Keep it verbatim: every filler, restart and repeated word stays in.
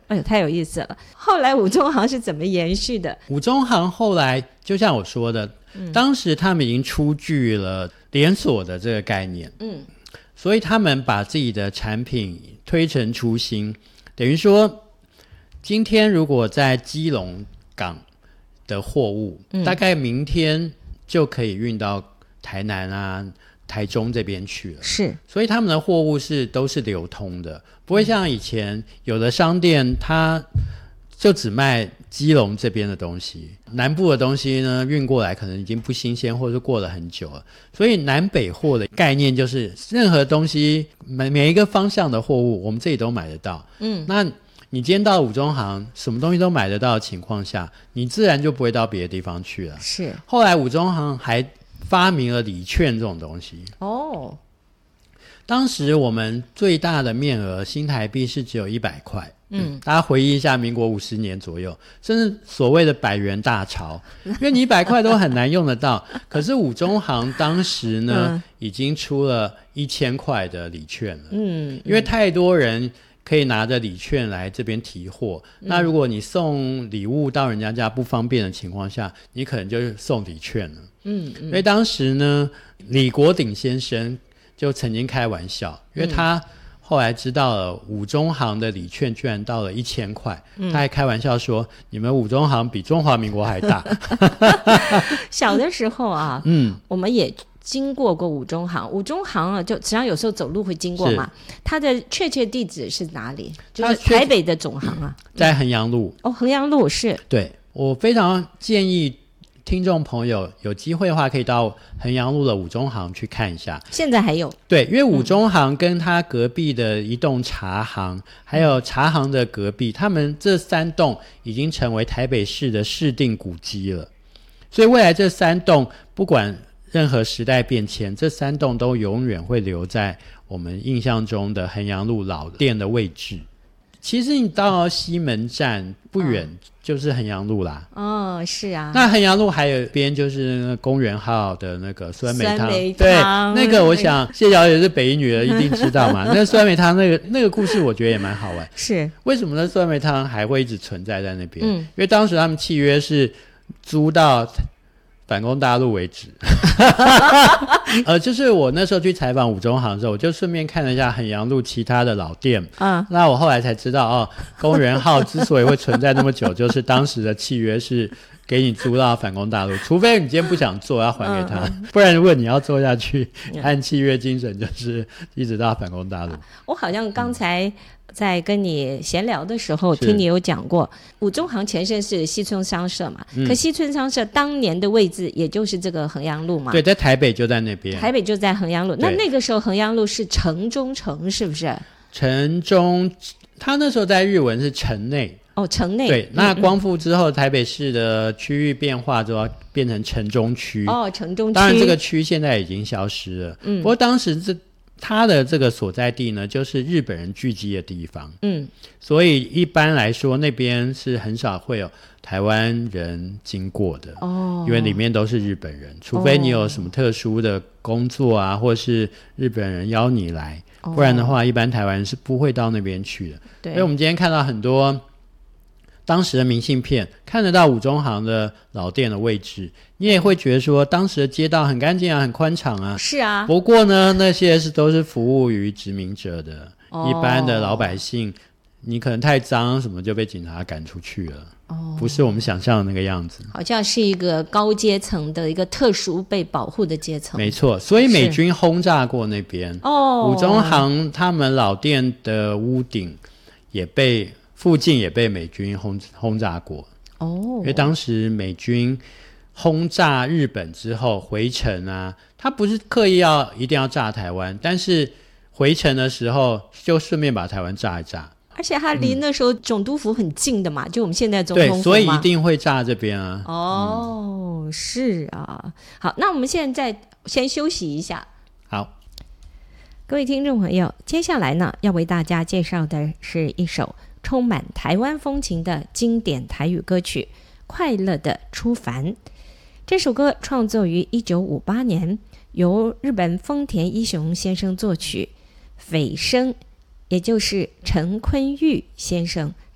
哎呦，太有意思了。后来五中行是怎么延续的？ 五中行后来就像我说的、嗯、当时他们已经出具了连锁的这个概念，嗯，所以他们把自己的产品推陈出新，等于说今天如果在基隆港的货物、嗯、大概明天就可以运到台南啊台中这边去了， 是， 所以他们的货物是都是流通的，不会像以前有的商店它就只卖基隆这边的东西，南部的东西呢运过来可能已经不新鲜或者是过了很久了，所以南北货的概念就是任何东西每每一个方向的货物我们这里都买得到，嗯，那你今天到五中行什么东西都买得到的情况下，你自然就不会到别的地方去了。 是，后来五中行还发明了礼券这种东西哦。当时我们最大的面额新台币是只有一百块，嗯，大家回忆一下民国五十年左右，甚至所谓的百元大钞，因为你一百块都很难用得到。可是五中行当时呢、嗯、已经出了一千块的礼券了，嗯，因为太多人可以拿着礼券来这边提货、嗯、那如果你送礼物到人家家不方便的情况下，你可能就送礼券了，嗯嗯，所以当时呢李国鼎先生就曾经开玩笑，因为他后来知道了五中行的礼券居然到了一千块、嗯、他还开玩笑说你们五中行比中华民国还大小的时候啊，嗯，我们也经过过五中行，五中行啊，就实际上有时候走路会经过嘛。它的确切地址是哪里？就是台北的总行啊， 在衡阳路。 哦，衡阳路是。 对，我非常建议听众朋友有机会的话，可以到衡阳路的五中行去看一下。 现在还有？ 对，因为五中行跟它隔壁的一栋茶行、嗯，还有茶行的隔壁，他们这三栋已经成为台北市的市定古迹了。所以未来这三栋不管任何时代变迁，这三栋都永远会留在我们印象中的衡阳路老店的位置。其实你到西门站不远就是衡阳路啦。 哦，是啊。 那衡阳路还有一边就是那个公园号的那个酸梅汤。 酸梅汤。 对，那个我想谢小姐是北一女的，一定知道嘛。那酸梅汤那个那个故事我觉得也蛮好玩。 是。为什么那酸梅汤还会一直存在在那边？嗯，因为当时他们契约是租到反攻大陆为止呃，就是我那时候去采访五中行的时候，我就顺便看了一下衡阳路其他的老店，嗯，那我后来才知道哦，公园号之所以会存在那么久，就是当时的契约是给你租到反攻大陆，除非你今天不想做要还给他、嗯、不然如果你要做下去、嗯、按契约精神就是一直到反攻大陆。 我好像刚才在跟你闲聊的时候听你有讲过，五中行前身是西村商社嘛、嗯、可西村商社当年的位置也就是这个衡阳路嘛。 对，在台北就在那边， 台北就在衡阳路。那那个时候衡阳路是城中城是不是？ 城中，他那时候在日文是城内。 哦，城内。 对，那光复之后、嗯、台北市的区域变化之后变成城中区。 哦，城中区。 当然这个区现在已经消失了，嗯，不过当时这它的这个所在地呢就是日本人聚集的地方，嗯，所以一般来说那边是很少会有台湾人经过的，哦，因为里面都是日本人，除非你有什么特殊的工作啊、哦、或是日本人邀你来，不然的话一般台湾人是不会到那边去的。对，所以我们今天看到很多当时的明信片，看得到五中行的老店的位置，你也会觉得说当时的街道很干净啊，很宽敞啊。 是啊。 不过呢，那些是都是服务于殖民者的、哦、一般的老百姓你可能太脏什么就被警察赶出去了、哦、不是我们想象的那个样子， 好像是一个高阶层的一个特殊被保护的阶层。 没错，所以美军轰炸过那边。哦，五中行他们老店的屋顶也被附近也被美军 轰, 轰炸过哦，因为当时美军轰炸日本之后回程啊，他不是刻意要一定要炸台湾，但是回程的时候就顺便把台湾炸一炸， 而且他离那时候总督府很近的嘛、嗯、就我们现在总统府嘛， 对，所以一定会炸这边啊。 哦、嗯、是啊。好，那我们现在先休息一下。 好， 各位听众朋友，接下来呢要为大家介绍的是一首充满台湾风情的经典台语歌曲《快乐的出帆》。这首歌创作于一九五八年，由日本丰田一雄先生作曲，斐生也就是陈坤玉先生